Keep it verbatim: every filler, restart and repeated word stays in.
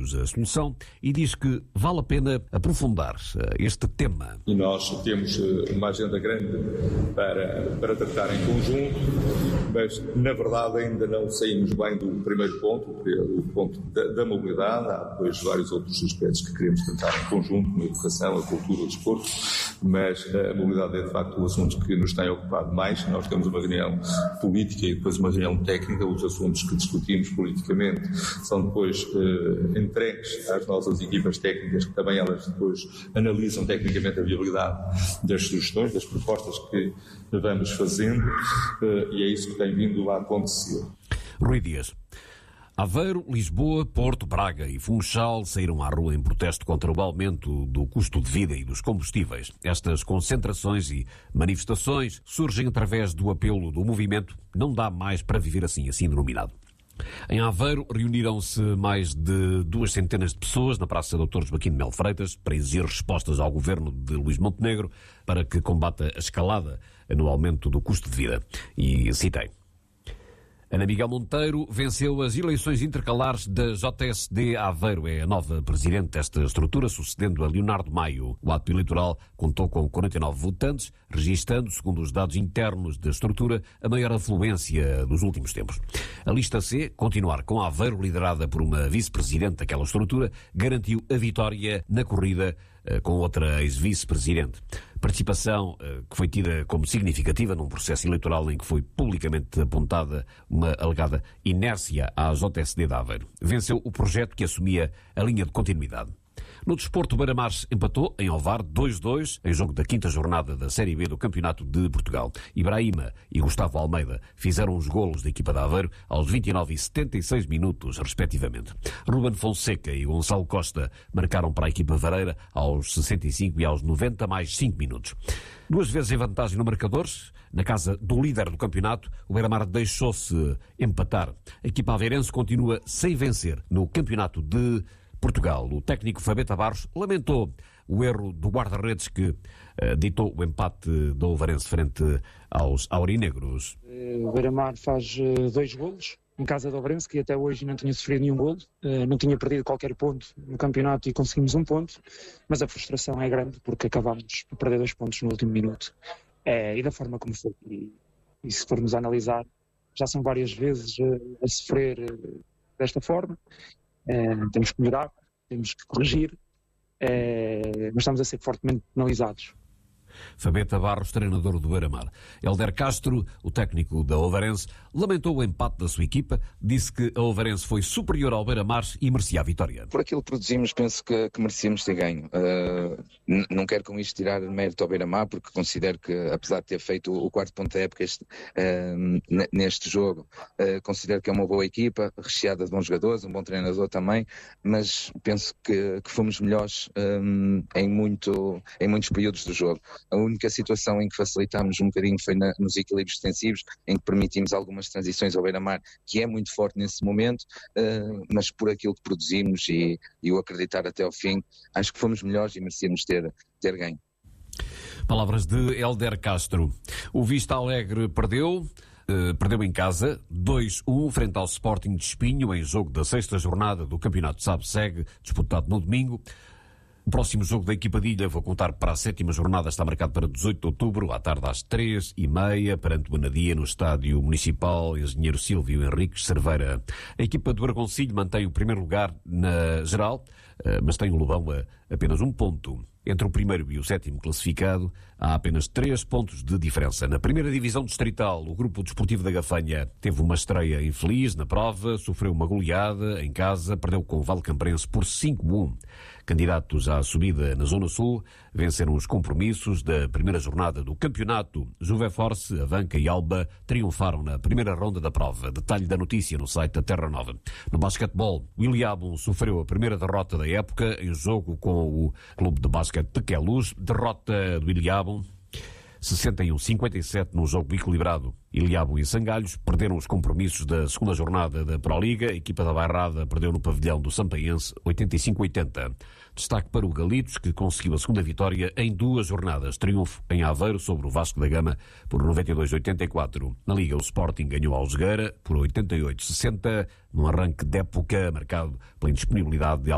encontramos a solução e diz que vale a pena aprofundar este tema. E nós temos uma agenda grande para, para tratar em conjunto, mas na verdade ainda não saímos bem do primeiro ponto, o ponto da, da mobilidade. Há depois vários outros aspectos que queremos tratar em conjunto, como a educação, a cultura, o desporto, mas a mobilidade é de facto o assunto que nos tem ocupado mais. Nós temos uma reunião política e depois uma reunião técnica. Os assuntos que discutimos politicamente são depois eh, entregues às nossas equipas técnicas, que também elas depois analisam tecnicamente a viabilidade das sugestões, das propostas que vamos fazendo, eh, e é isso que tem vindo a acontecer. Rui Dias. Aveiro, Lisboa, Porto, Braga e Funchal saíram à rua em protesto contra o aumento do custo de vida e dos combustíveis. Estas concentrações e manifestações surgem através do apelo do movimento Não Dá Mais para Viver Assim, assim denominado. Em Aveiro, reuniram-se mais de duas centenas de pessoas na Praça doutor Joaquim de Melo Freitas para exigir respostas ao governo de Luís Montenegro para que combata a escalada no aumento do custo de vida. E citei: Ana Miguel Monteiro venceu as eleições intercalares da J S D Aveiro. É a nova presidente desta estrutura, sucedendo a Leonardo Maio. O ato eleitoral contou com quarenta e nove votantes, registando, segundo os dados internos da estrutura, a maior afluência dos últimos tempos. A lista C, continuar com Aveiro, liderada por uma vice-presidente daquela estrutura, garantiu a vitória na corrida com outra ex-vice-presidente. Participação uh, que foi tida como significativa num processo eleitoral em que foi publicamente apontada uma alegada inércia à J S D de Aveiro. Venceu o projeto que assumia a linha de continuidade. No desporto, o Beira-Mar empatou em Ovar dois a dois em jogo da quinta jornada da Série B do Campeonato de Portugal. Ibrahima e Gustavo Almeida fizeram os golos da equipa de Aveiro aos vinte e nove e setenta e seis minutos, respectivamente. Ruben Fonseca e Gonçalo Costa marcaram para a equipa vareira aos sessenta e cinco e aos noventa mais cinco minutos. Duas vezes em vantagem no marcador, na casa do líder do campeonato, o Beira-Mar deixou-se empatar. A equipa aveirense continua sem vencer no Campeonato de Portugal. O técnico Fabeta Barros lamentou o erro do guarda-redes que uh, ditou o empate do Ovarense frente aos aurinegros. O Beira-Mar faz uh, dois golos em casa do Ovarense, que até hoje não tinha sofrido nenhum golo, uh, não tinha perdido qualquer ponto no campeonato e conseguimos um ponto, mas a frustração é grande porque acabámos por perder dois pontos no último minuto. É, e da forma como foi. E, e se formos a analisar, já são várias vezes uh, a sofrer uh, desta forma. Uh, temos que melhorar, temos que corrigir, uh, mas estamos a ser fortemente penalizados. Fabeta Barros, treinador do Beira-Mar. Helder Castro, o técnico da Ovarense, lamentou o empate da sua equipa, disse que a Ovarense foi superior ao Beira-Mar e merecia a vitória. Por aquilo que produzimos, penso que, que merecíamos ter ganho. Uh, n- não quero com isto tirar mérito ao Beira-Mar, porque considero que, apesar de ter feito o, o quarto ponto da época este, uh, n- neste jogo, uh, considero que é uma boa equipa, recheada de bons jogadores, um bom treinador também, mas penso que, que fomos melhores um, em, muito, em muitos períodos do jogo. A única situação em que facilitámos um bocadinho foi na, nos equilíbrios defensivos, em que permitimos algumas transições ao Beira-Mar, que é muito forte nesse momento, uh, mas por aquilo que produzimos e, e o acreditar até ao fim, acho que fomos melhores e merecíamos ter, ter ganho. Palavras de Helder Castro. O Vista Alegre perdeu. Uh, perdeu em casa dois a um frente ao Sporting de Espinho em jogo da sexta jornada do Campeonato SAB-SEG, disputado no domingo. O próximo jogo da equipa de Ilha, vou contar para a sétima jornada, está marcado para dezoito de outubro, à tarde às três e meia, perante o Anadia, no Estádio Municipal Engenheiro Silvio Henriques Cerveira. A equipa do Argoncilho mantém o primeiro lugar na geral, mas tem o Lobão a apenas um ponto. Entre o primeiro e o sétimo classificado, há apenas três pontos de diferença. Na primeira divisão distrital, o Grupo Desportivo da Gafanha teve uma estreia infeliz na prova, sofreu uma goleada em casa, perdeu com o Valcamprense por cinco a um. Candidatos à subida na Zona Sul venceram os compromissos da primeira jornada do campeonato. Juveforce, Avanca e Alba triunfaram na primeira ronda da prova. Detalhe da notícia no site da Terra Nova. No basquetebol, o Iliabum sofreu a primeira derrota da época em jogo com o Clube de Basquete de Queluz. Derrota do Iliabum sessenta e um a cinquenta e sete num jogo equilibrado. Iliabum e Sangalhos perderam os compromissos da segunda jornada da Proliga. A equipa da Bairrada perdeu no pavilhão do Sampaense oitenta e cinco a oitenta. Destaque para o Galitos, que conseguiu a segunda vitória em duas jornadas. Triunfo em Aveiro sobre o Vasco da Gama por noventa e dois a oitenta e quatro. Na Liga, o Sporting ganhou ao Jogueira por oitenta e oito a sessenta, num arranque de época marcado pela indisponibilidade de